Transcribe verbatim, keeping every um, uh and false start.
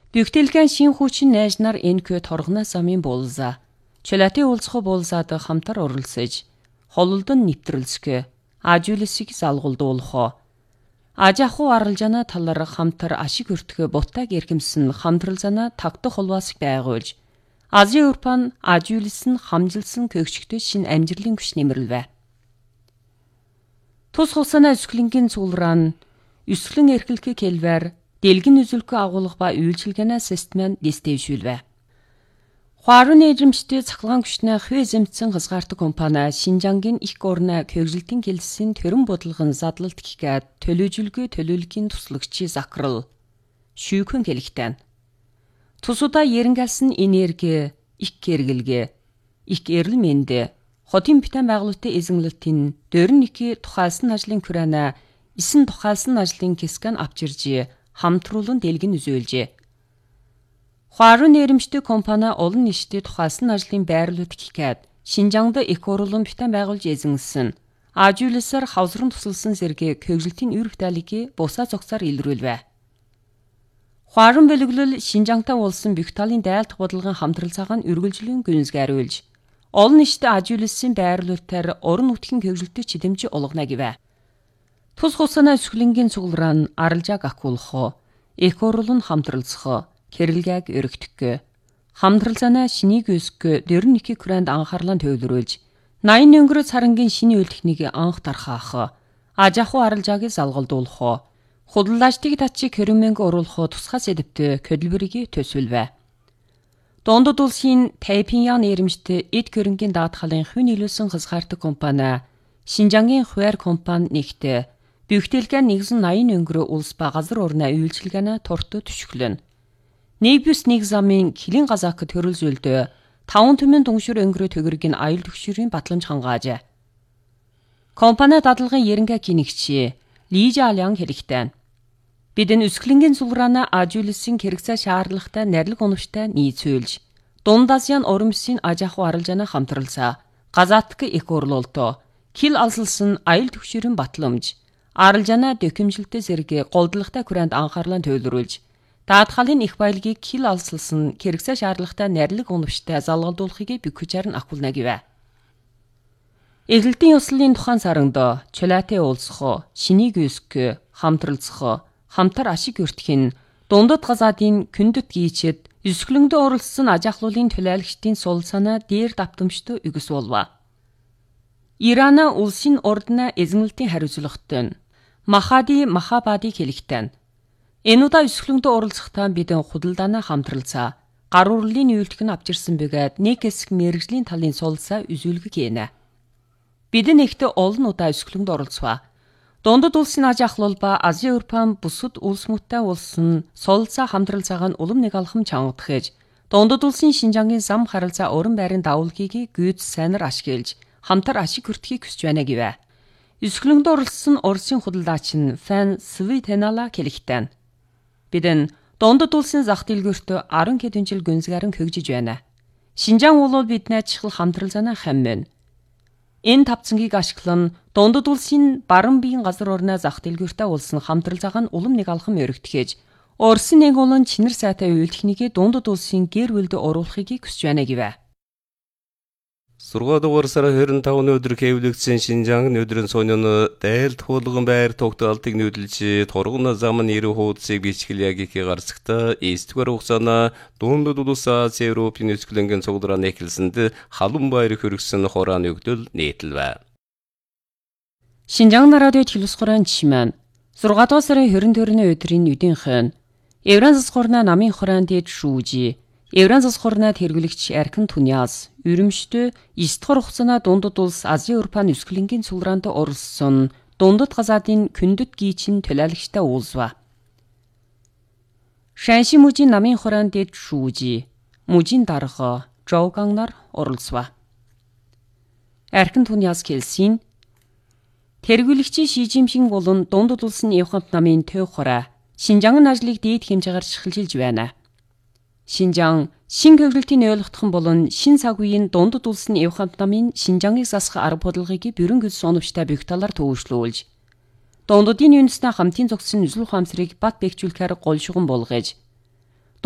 Бүгдэлгэн шин хүчин найжнаар энэхүү торгоноос амын буулзаа. Чөлөөтэй уулзах буулзаад хамтар оролцож, хололдон нэвтрэлсгэ, ажуулсыг залгуулдуулах. Ажаху аралжана талар хамтар ашиг өртгө бутаг эргэмсэн хамтралзана тагтах холвасыг байгуулж, Азийн Европын ажуулсан хамжилсан көгчгтэй шин амжилын күш нэмэрлэвэ. Тус хусана өсгөлингийн цуулран, өсгөлэн эрхлэлхэ келвэр, дэлгэн үзүүлэхэ агуулга ба үйлчилгээнэ системэн дэстэвшүүлвэ. Хуарын эжимчтэй цахилгаан күшнэ хвэ зэмтсэн хязгаартаг компани Шинжангийн их орны көгжилтийн хэлсэн төрөн бодлогын задлалт гэхэд төлөөжүүлгүй төлөөлөгийн туслагчи закрал шүүхэн хэлхтэн. Тусуда ерэнгэлсэн энерги их кэргэлгэ их эрэл мэндэ хотын битэн байгуулалтын эзэнлэлтийн дөрники тухайлсан ажлын күрэнэ исэн тухайлсан ажлын кискан авчиржи хамтруулан дэлгэн үзүүлжээ. Хуарын нэрэмжтэй компани олон нийтэд тухайлсан ажлын байрлалд гэхэд Шинжангд их орлон битэн байгуулж эзэнсэн ажуулсаар хавзран тусалсан зэрэг көгжилтийн үр хөтөлбөрийг бусаа зогсоор илрүүлвэ. Хуарын бөлөглөл Шинжангтай уулсан бүх талын дайлдах бодлогын хамтралцаагаан үргэлжлэн гүнзгийрүүлж, олон нийтэд ажуулсан байрлуулалтаар орон нутгийн көгжилтөд чидэмж олгоно гэвэ. Тус хусана өсгөлингийн цуглараа аралжааг акуулах, их орлон хамтралцах, кэрэлгээг өргөтгөх, хамтралцаана шинийг өсгөх дөрники күрэнд анхаарлаа төвлөрүүлж, найман өнгөрөө царангийн шиний үйлдэхнийг анх тархаах, ажаху аралжааг залгалдуулах, худалдаачдыг татчиг хөрөмөнг оруулах тусгай сэдвтэ хөдөлбөрийг төсвөлвэ. Дундад улсын Тайпиньян нэрэмжтэй эд хөрөнгийн даатгалын хүн нийлүүлсэн хязгаартаг компани Шинжангийн хуваар компани нэгтээ бүгдэлгэн нэгэн ноён өнгөрөө улс ба газар орны үйлчилгээнэ туртуу төшөглөн. Нэг бүс нэг замын килин газаак төрөлзүүлдөө таван түмэн дүншүр өнгөрөө төгөргийн аюул төгшөрийн батламж хангаажээ. Компани дадлагын ерэнгэ кинэгчи Лижа Алян хэлэхтэн. Бидэн өсгөлингийн цулраана ажуулсан хэрэгцээ шаардлагатай нарилга оновчтой нийцүүлж, Дунд Азийн урамсын ажаху аралжаана хамтралцаа, газаатг их орлуултоо, кил алсалсан аюул төгшөрийн батламж, аралжаана дөкөмжилтэй зэрэг голдлагатай күрэнд анхаарлаа төвлөрүүлж, даатгалын их баялагийг кил алсалсан хэрэгцээ шаардлагатай нарилга оновчтой залгалдуулахыг бөхөжээр нь акуулна гэвэ. Эглэлтийн ёслолын тухайн саранд чөлөөтэй уулзах, шинийг өсгөх, хамтралцах, хамтар ашиг өртгөх, дундад газаадын күндэт гийчэд өсгөлөндө оролцсон ажахлуулын төлөөлөгчдийн сул санаа дээр давтамжтай үгс болва. Ирана улсын ордны эзэнлэлтийн хариуцлагатай Махади Махабади хэлэхтэн. Энэ удаа өсгөлөндө оролцохтаа бидэн худалдааны хамтралцаа, гар урлын үйлдэх нь авчирсан бэгээд нэг хэсэг мэрэгжлийн талын сулсаа үзүүлгэх гэнэ. Бидэн ихтэй олон удаа өсгөлөнд оролцваа. Дундад улсын аж ахлал ба Азийн Европын бусад улс мөттэй улсын солилцаа хамтралцаагаа нь улам нэг алхам чангадахэж, дундад улсын Шинжангийн зам харилцаа уран байрын давуулгийг гүйц сайнар ашиглаж, хамтар ашиг хүртэхийг хүсэж байна гэвэ. Өсгөлөнд оролцсон Оросын худалдаач нь Фан Свитенала хэлэхтэн. Бидэн дундад улсын зах дэлгүүрт арван хэдэн жил гүнзгийрэн хөгжиж байна. Шинжаан уул биднээ чихэл хамтралцаана хаммэн. Энэ тавцангийг ашиглан дундад улсын баруун биеийн газар орны зах дэлгүүртэй улсын хамтралцаагаа нь улам нэг алхам өргөтгөж, Оросын нэг улан чинэр сайтай үйлдэхнийг дундад улсын гэр бүлд оруулахыг хүсэж байна гэвэ. Сургууль дугаарсараа хорин таван өдөр хэвлэгдсэн Шинжанг өдрийн сонёно дайлт хуулган байр тогтоолтыг нүүдэлж торгон зам нь ирүү хуудсыг бичгэлягийг гарцагта эстгээр хугацаана дундад улсаа Европын өсгөлөнгийн цуглараа нэхэлсэнд халуун байр хөргсөн хорааны өгдөл нийтэлвэ. Шинжаан радио телевизхорын чимэн зургаан дугаар сарын хорин төрний өдрийн үдийнхэн Евразис хорны намын хорон дэд шүүжи Евразис хорны тэргүүлэгч Аркин Туниас үрэмжтэй эстгээр хугацаана дундад улс Азийн Европын өсгөлөнгийн цуглаанд оролцсон дундад газаадын күндэт гийчин төлөөлөгчтэй уулзва. Шанши мужийн намын хорон дэд шүүжи мужийн дарга Жоуганнар оролцва. Аркин Туниас хэлсэн тэргүүлэгчийн Ши Жинпинг болон дундад улсын Европ намын төв хороо Шинжаан ажлыг дээд хэмжээгээр шилжилж байна. Шинжаан шин хөгжилтийн ойлгохтхон болон шин цаг үеийн дундад улсын Европ намын Шинжааныг засах арга бодлогыг бүрэн гүйц оновчтой бүх талаар төвөшлүүлж, дундадын үндэстэн хамтын зогссон үзэл ухаамсарыг бат бэхжүүлэхээр гол шугам болгож,